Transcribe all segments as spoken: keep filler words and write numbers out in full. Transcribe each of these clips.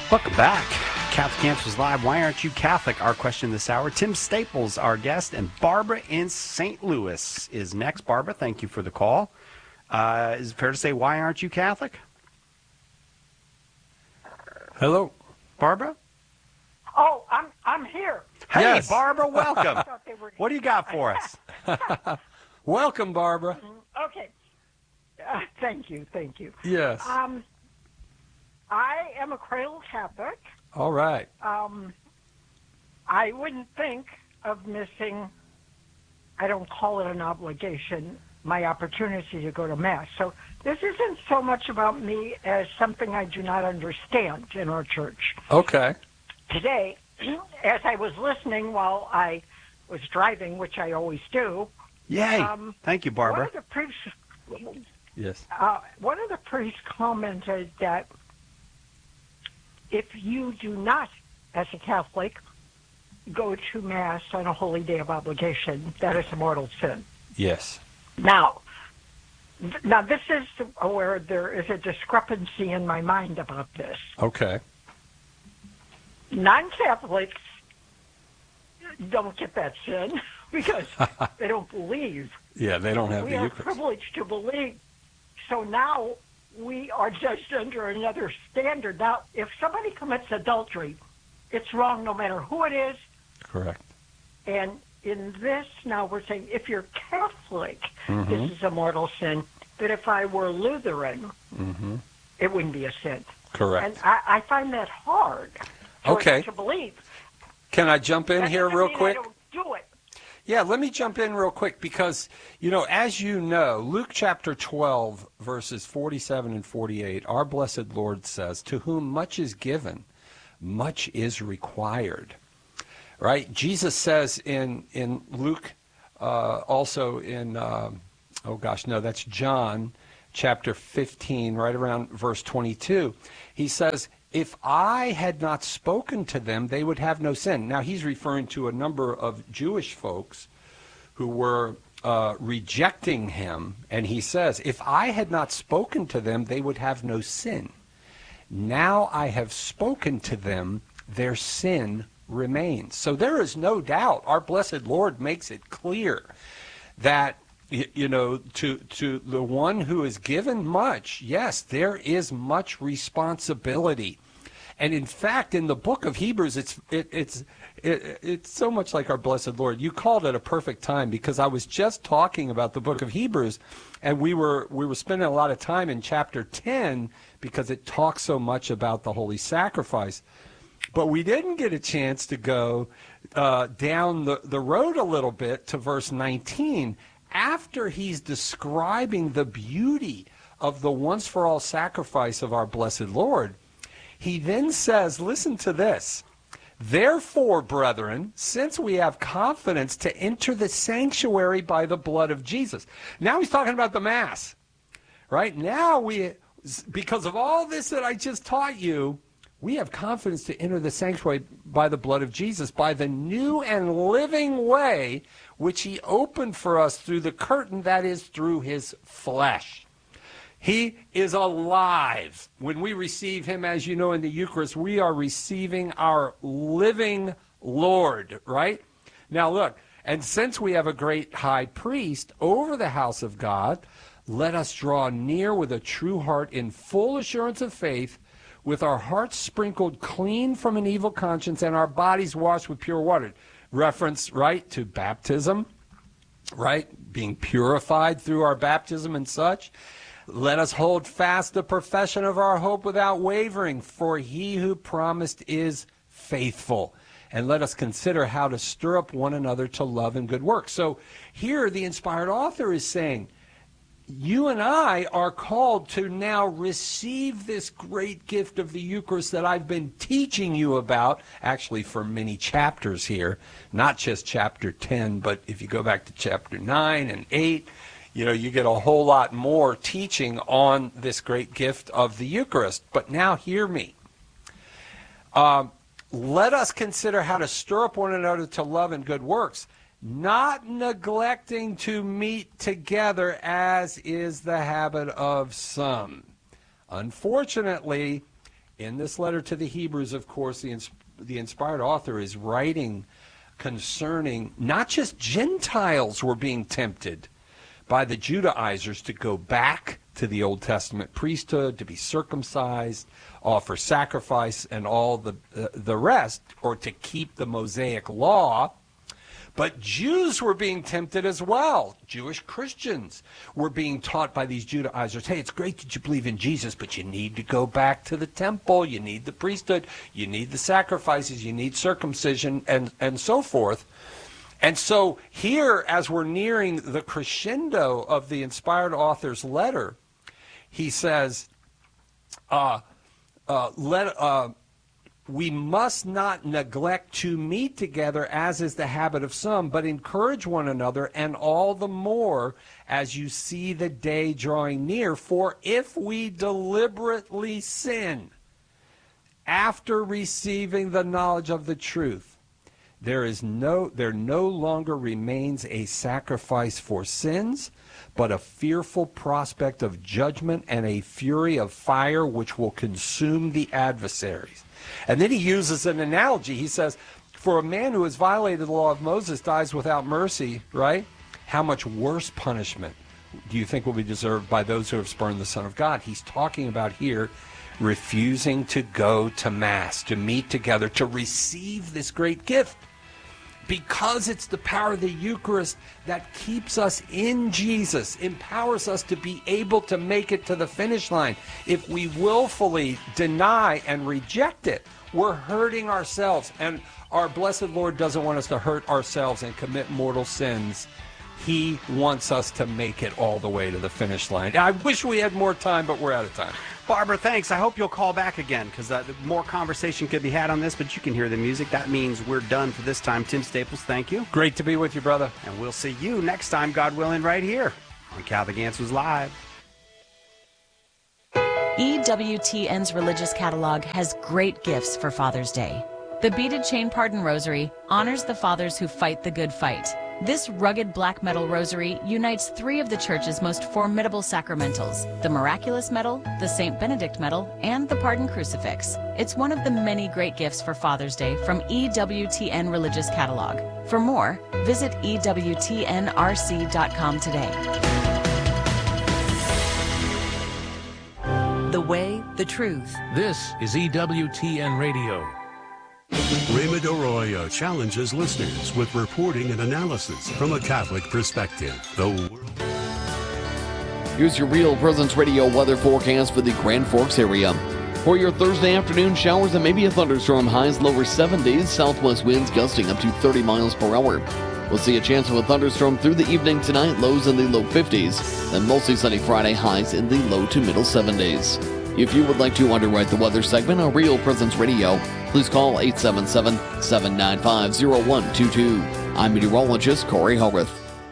Welcome back. Catholic Answers Live. Why aren't you Catholic? Our question this hour. Tim Staples, our guest, and Barbara in Saint Louis is next. Barbara, thank you for the call. Uh, is it fair to say, why aren't you Catholic? Hello, Barbara? Oh, I'm I'm here. Hey, Yes. Barbara, welcome. I thought they were- What do you got for us? welcome, Barbara. Okay. Uh, thank you, thank you. Yes. Um, I am a cradle Catholic. All right. Um, I wouldn't think of missing, I don't call it an obligation, my opportunity to go to Mass. So this isn't so much about me as something I do not understand in our church. Okay. Today, as I was listening while I was driving, which I always do, Yay. Um, Thank you, one Barbara. of the priests, Yes. uh, one of the priests commented that if you do not, as a Catholic, go to Mass on a holy day of obligation, that is a mortal sin. Yes. Now, th- now this is where there is a discrepancy in my mind about this. Okay. Non-Catholics don't get that sin because they don't believe. Yeah, they don't have We the are Eucharist. privileged to believe. So now we are judged under another standard. Now, if somebody commits adultery, it's wrong no matter who it is. Correct. And in this, now we're saying if you're Catholic, Mhm. this is a mortal sin. But if I were Lutheran, Mm-hmm. it wouldn't be a sin. Correct. And I, I find that hard to, Okay. to believe. Can I jump in That here doesn't real mean quick? I don't do it. Yeah, let me jump in real quick because, you know, as you know, Luke chapter twelve, verses forty-seven and forty-eight, our blessed Lord says, to whom much is given, much is required. Right? Jesus says in, in Luke, uh, also in, um, oh gosh, no, that's John chapter fifteen, right around verse twenty-two. He says, if I had not spoken to them, they would have no sin. Now, he's referring to a number of Jewish folks who were uh, rejecting him. And he says, if I had not spoken to them, they would have no sin. Now I have spoken to them, their sin remains. So there is no doubt, our blessed Lord makes it clear that, you know, to to the one who is given much, yes, there is much responsibility. And in fact, in the book of Hebrews, it's it, it's it, it's so much like our blessed Lord. You called it a perfect time because I was just talking about the book of Hebrews, and we were we were spending a lot of time in chapter ten because it talks so much about the holy sacrifice. But we didn't get a chance to go uh, down the, the road a little bit to verse nineteen. After he's describing the beauty of the once-for-all sacrifice of our blessed Lord, he then says, listen to this, therefore, brethren, since we have confidence to enter the sanctuary by the blood of Jesus. Now he's talking about the Mass, right? Now we, because of all this that I just taught you, we have confidence to enter the sanctuary by the blood of Jesus, by the new and living way which he opened for us through the curtain, that is, through his flesh. He is alive. When we receive him, as you know, in the Eucharist, we are receiving our living Lord, right? Now look, and since we have a great high priest over the house of God, let us draw near with a true heart in full assurance of faith, with our hearts sprinkled clean from an evil conscience and our bodies washed with pure water. Reference, right, to baptism, right, being purified through our baptism and such. Let us hold fast the profession of our hope without wavering, for he who promised is faithful. And let us consider how to stir up one another to love and good works. So here the inspired author is saying, you and I are called to now receive this great gift of the Eucharist that I've been teaching you about, actually for many chapters here, not just chapter ten, but if you go back to chapter nine and eight, you know, you get a whole lot more teaching on this great gift of the Eucharist. But now hear me. Um, let us consider how to stir up one another to love and good works, not neglecting to meet together as is the habit of some. Unfortunately, In this letter to the Hebrews, of course, the, ins- the inspired author is writing concerning not just Gentiles were being tempted by the Judaizers to go back to the Old Testament priesthood, to be circumcised, offer sacrifice, and all the uh, the rest, or to keep the Mosaic law. But Jews were being tempted as well. Jewish Christians were being taught by these Judaizers, hey, it's great that you believe in Jesus, but you need to go back to the temple, you need the priesthood, you need the sacrifices, you need circumcision, and, and so forth. And so here, as we're nearing the crescendo of the inspired author's letter, he says, uh, uh, let... Uh, we must not neglect to meet together, as is the habit of some, but encourage one another, and all the more as you see the day drawing near. For if we deliberately sin after receiving the knowledge of the truth, there is no, there no longer remains a sacrifice for sins, but a fearful prospect of judgment and a fury of fire which will consume the adversaries. And then he uses an analogy. He says, for a man who has violated the law of Moses dies without mercy, right? How much worse punishment do you think will be deserved by those who have spurned the Son of God? He's talking about here refusing to go to Mass, to meet together, to receive this great gift. Because it's the power of the Eucharist that keeps us in Jesus, empowers us to be able to make it to the finish line. If we willfully deny and reject it, we're hurting ourselves. And our blessed Lord doesn't want us to hurt ourselves and commit mortal sins. He wants us to make it all the way to the finish line. I wish we had more time, but we're out of time. Barbara, thanks. I hope you'll call back again, because uh, more conversation could be had on this, but you can hear the music. That means we're done for this time. Tim Staples, thank you. Great to be with you, brother. And we'll see you next time, God willing, right here on Catholic Answers Live. E W T N's religious catalog has great gifts for Father's Day. The Beaded Chain Pardon Rosary honors the fathers who fight the good fight. This rugged black metal rosary unites three of the Church's most formidable sacramentals, the Miraculous Medal, the Saint Benedict Medal, and the Pardon Crucifix. It's one of the many great gifts for Father's Day from E W T N Religious Catalog. For more, visit E W T N R C dot com today. The way, the truth. This is E W T N Radio. Raymond Arroyo challenges listeners with reporting and analysis from a Catholic perspective. The world. Here's your Real Presence Radio weather forecast for the Grand Forks area. For your Thursday afternoon, showers and maybe a thunderstorm, highs lower seventies, southwest winds gusting up to thirty miles per hour. We'll see a chance of a thunderstorm through the evening tonight, lows in the low fifties. Then mostly sunny Friday, highs in the low to middle seventies. If you would like to underwrite the weather segment on Real Presence Radio, please call eight seven seven, seven nine five, zero one two two. I'm meteorologist Corey Hogarth.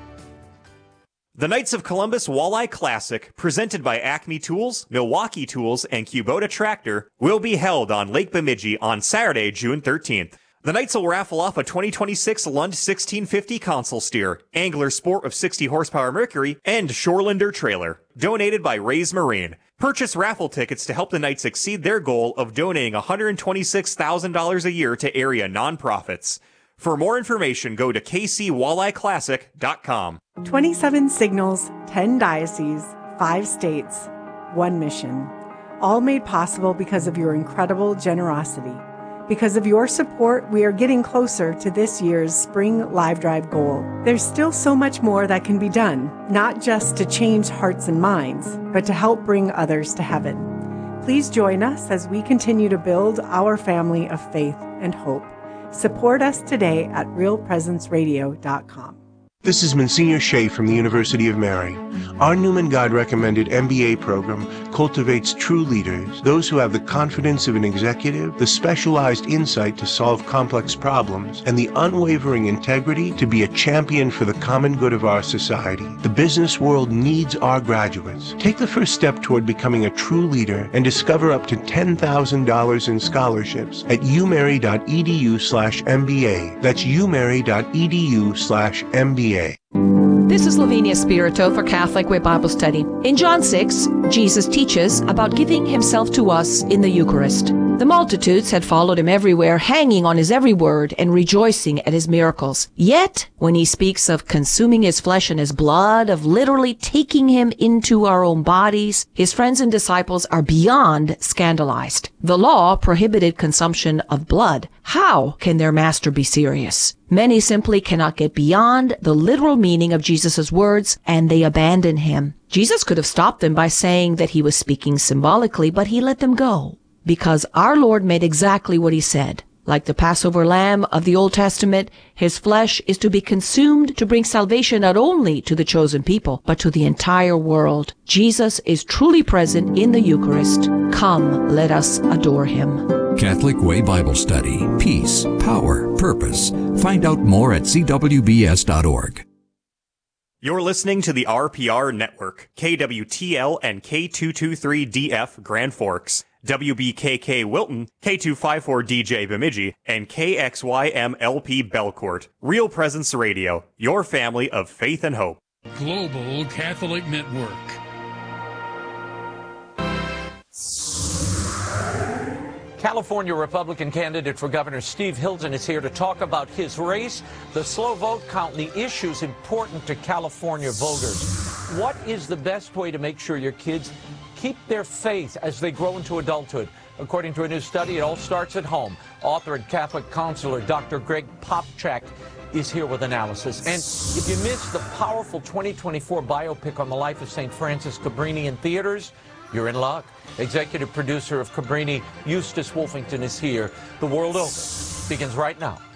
The Knights of Columbus Walleye Classic, presented by Acme Tools, Milwaukee Tools, and Kubota Tractor, will be held on Lake Bemidji on Saturday, June thirteenth. The Knights will raffle off a twenty twenty-six Lund sixteen fifty console steer, Angler Sport of sixty horsepower Mercury, and Shorelander trailer, donated by Rays Marine. Purchase raffle tickets to help the Knights exceed their goal of donating one hundred twenty-six thousand dollars a year to area nonprofits. For more information, go to k c walleye classic dot com. twenty-seven signals, ten dioceses, five states, one mission. All made possible because of your incredible generosity. Because of your support, we are getting closer to this year's Spring Live Drive goal. There's still so much more that can be done, not just to change hearts and minds, but to help bring others to heaven. Please join us as we continue to build our family of faith and hope. Support us today at real presence radio dot com. This is Monsignor Shea from the University of Mary. Our Newman God-recommended M B A program cultivates true leaders, those who have the confidence of an executive, the specialized insight to solve complex problems, and the unwavering integrity to be a champion for the common good of our society. The business world needs our graduates. Take the first step toward becoming a true leader and discover up to ten thousand dollars in scholarships at umary dot e d u slash M B A. That's umary dot e d u slash M B A. This is Lavinia Spirito for Catholic Way Bible Study. In John six, Jesus teaches about giving himself to us in the Eucharist. The multitudes had followed him everywhere, hanging on his every word and rejoicing at his miracles. Yet, when he speaks of consuming his flesh and his blood, of literally taking him into our own bodies, his friends and disciples are beyond scandalized. The law prohibited consumption of blood. How can their master be serious? Many simply cannot get beyond the literal meaning of Jesus' words, and they abandon him. Jesus could have stopped them by saying that he was speaking symbolically, but he let them go, because our Lord made exactly what he said. Like the Passover lamb of the Old Testament, his flesh is to be consumed to bring salvation not only to the chosen people, but to the entire world. Jesus is truly present in the Eucharist. Come, let us adore him. Catholic Way Bible Study. Peace, power, purpose. Find out more at c w b s dot org. You're listening to the R P R Network, K W T L and K two twenty-three D F Grand Forks, W B K K Wilton, K two fifty-four D J Bemidji, and K X Y M L P Belcourt. Real Presence Radio, your family of faith and hope. Global Catholic Network. California Republican candidate for governor Steve Hilton is here to talk about his race, the slow vote count, and the issues important to California voters. What is the best way to make sure your kids keep their faith as they grow into adulthood? According to a new study, it all starts at home. Author and Catholic counselor Doctor Greg Popchak is here with analysis. And if you missed the powerful twenty twenty-four biopic on the life of Saint Francis Cabrini in theaters, you're in luck. Executive producer of Cabrini, Eustace Wolfington, is here. The World Open begins right now.